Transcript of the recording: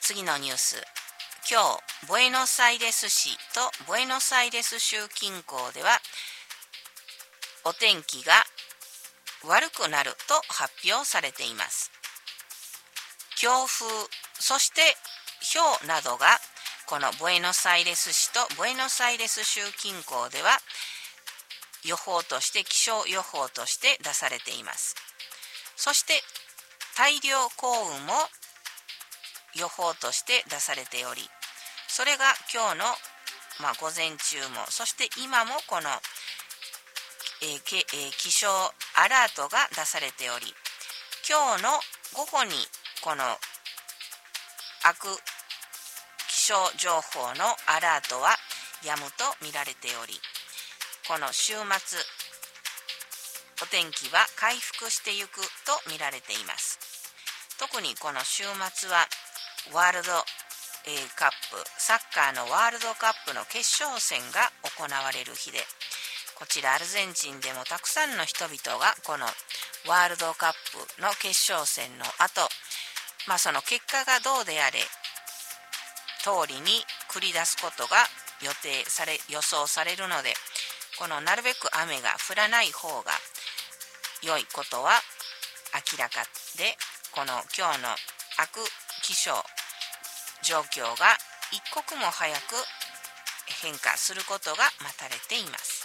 次のニュース。今日ブエノスアイレス市とブエノスアイレス州近郊ではお天気が悪くなると発表されています。強風、そして雹などがこのブエノスアイレス市とブエノスアイレス州近郊では予報として、気象予報として出されています。そして大量降雨も予報として出されており、それが今日の、午前中も、そして今もこの、気象アラートが出されており、今日の午後にこの悪気象情報のアラートは止むと見られており、この週末お天気は回復していくと見られています。特にこの週末はワールドカップ、サッカーのワールドカップの決勝戦が行われる日で、こちらアルゼンチンでもたくさんの人々がこのワールドカップの決勝戦の後、その結果がどうであれ通りに繰り出すことが予想されるので、このなるべく雨が降らない方が良いことは明らかで、この今日の悪気象状況が一刻も早く変化することが待たれています。